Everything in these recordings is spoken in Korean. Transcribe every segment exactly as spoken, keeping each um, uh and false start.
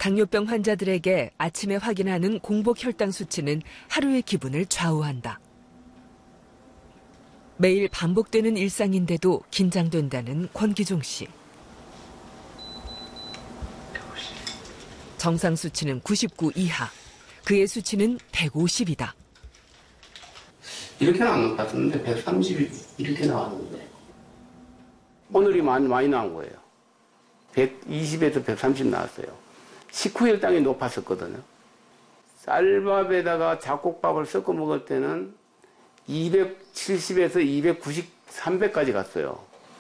당뇨병 환자들에게 아침에 확인하는 공복 혈당 수치는 하루의 기분을 좌우한다. 매일 반복되는 일상인데도 긴장된다는 권기종 씨. 정상 수치는 구십구 이하, 그의 수치는 백오십이다. 이렇게는 안 높았었는데 백삼십 이렇게 나왔는데 오늘이 많이, 많이 나온 거예요. 백이십에서 백삼십 나왔어요. 식후 혈당이 높았었거든요. 쌀밥에다가 잡곡밥을 섞어 먹을 때는 이백칠십에서 이백구십, 삼백까지 갔어요.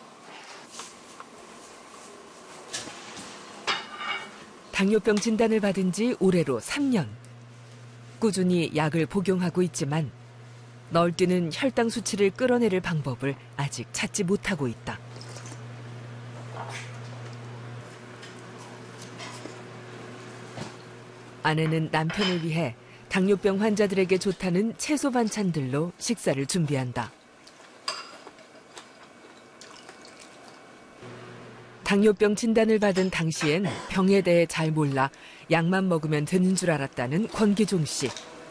당뇨병 진단을 받은 지 올해로 삼 년. 꾸준히 약을 복용하고 있지만 널뛰는 혈당 수치를 끌어내릴 방법을 아직 찾지 못하고 있다. 아내는 남편을 위해 당뇨병 환자들에게 좋다는 채소 반찬들로 식사를 준비한다. 당뇨병 진단을 받은 당시엔 병에 대해 잘 몰라 약만 먹으면 되는 줄 알았다는 권기종 씨.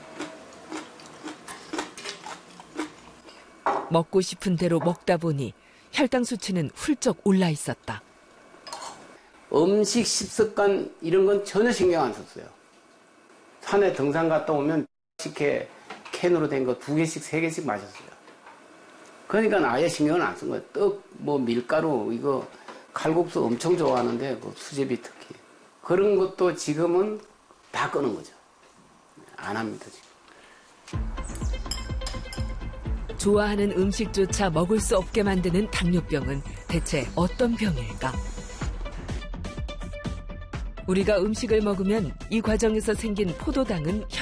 먹고 싶은 대로 먹다 보니 혈당 수치는 훌쩍 올라 있었다. 음식, 식습관 이런 건 전혀 신경 안 썼어요. 산에 등산 갔다 오면 식혜 캔으로 된 거 두 개씩, 세 개씩 마셨어요. 그러니까 아예 신경을 안 쓴 거예요. 떡, 뭐 밀가루, 이거 칼국수 엄청 좋아하는데 뭐 수제비 특히. 그런 것도 지금은 다 끄는 거죠. 안 합니다, 지금. 좋아하는 음식조차 먹을 수 없게 만드는 당뇨병은 대체 어떤 병일까? 우리가 음식을 먹으면 이 과정에서 생긴 포도당은